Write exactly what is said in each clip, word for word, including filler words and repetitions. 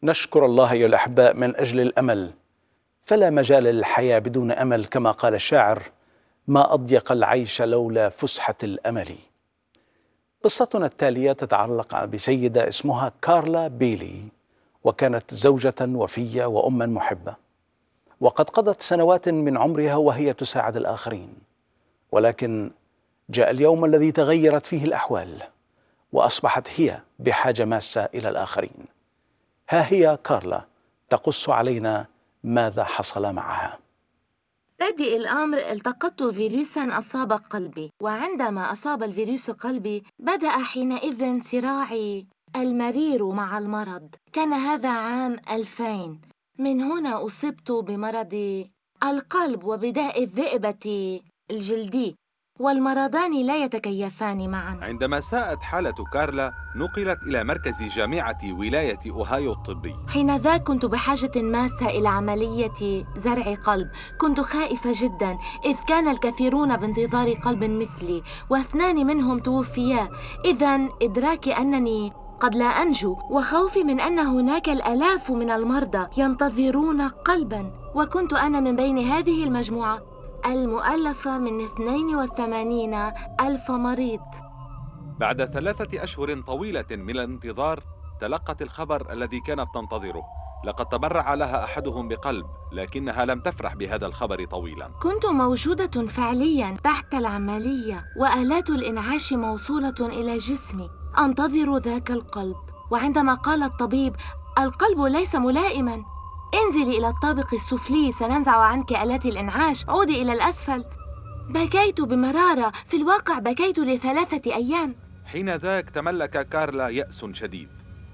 نشكر الله أيها الأحباء من أجل الأمل، فلا مجال للحياة بدون أمل، كما قال الشاعر: ما أضيق العيش لولا فسحة الأمل. قصتنا التالية تتعلق بسيدة اسمها كارلا بيلي، وكانت زوجة وفية وأما محبة، وقد قضت سنوات من عمرها وهي تساعد الآخرين. ولكن جاء اليوم الذي تغيرت فيه الأحوال، وأصبحت هي بحاجة ماسة إلى الآخرين. ها هي كارلا تقص علينا ماذا حصل معها. بادئ الأمر التقطت فيروساً أصاب قلبي، وعندما أصاب الفيروس قلبي بدأ حينئذ صراعي المرير مع المرض. كان هذا عام ألفين. من هنا أصبت بمرض القلب وبداء الذئبة الجلدي، والمرضان لا يتكيفان معاً. عندما ساءت حالة كارلا نقلت إلى مركز جامعة ولاية أوهايو الطبي. حينذاك كنت بحاجة ماسة إلى عملية زرع قلب. كنت خائفة جدا، إذ كان الكثيرون بانتظار قلب مثلي، واثنان منهم توفيا. إذن إدراكي أنني قد لا أنجو، وخوفي من أن هناك الآلاف من المرضى ينتظرون قلبا، وكنت أنا من بين هذه المجموعة المؤلفة من اثنين وثمانين ألف مريض. بعد ثلاثة أشهر طويلة من الانتظار تلقت الخبر الذي كانت تنتظره. لقد تبرع لها أحدهم بقلب، لكنها لم تفرح بهذا الخبر طويلا. كنت موجودة فعليا تحت العملية، وآلات الإنعاش موصولة إلى جسمي، أنتظر ذاك القلب. وعندما قال الطبيب: القلب ليس ملائما، انزلي إلى الطابق السفلي، سننزع عنك آلات الإنعاش، عودي إلى الأسفل، بكيت بمرارة. في الواقع بكيت لثلاثة أيام. حين ذاك تملك كارلا يأس شديد،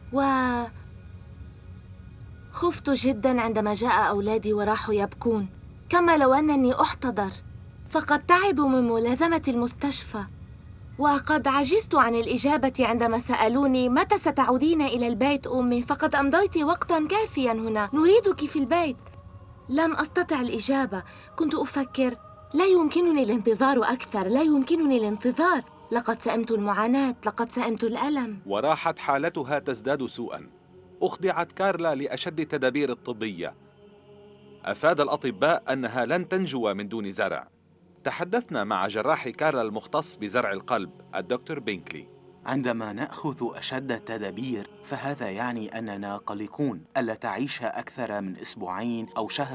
وخفت جدا عندما جاء أولادي وراحوا يبكون، كما لو أنني أحتضر، فقد تعبوا من ملازمة المستشفى. وقد عجزت عن الإجابة عندما سألوني: متى ستعودين إلى البيت أمي؟ فقد أمضيت وقتا كافيا هنا، نريدك في البيت. لم أستطع الإجابة. كنت أفكر: لا يمكنني الانتظار أكثر، لا يمكنني الانتظار. لقد سئمت المعاناة، لقد سئمت الألم. وراحت حالتها تزداد سوءا. أخضعت كارلا لأشد التدابير الطبية. أفاد الأطباء أنها لن تنجو من دون زرع. تحدثنا مع جراح كارلا المختص بزرع القلب الدكتور بينكلي. عندما نأخذ أشد التدابير فهذا يعني أننا قلقون ألا تعيش أكثر من أسبوعين أو شهر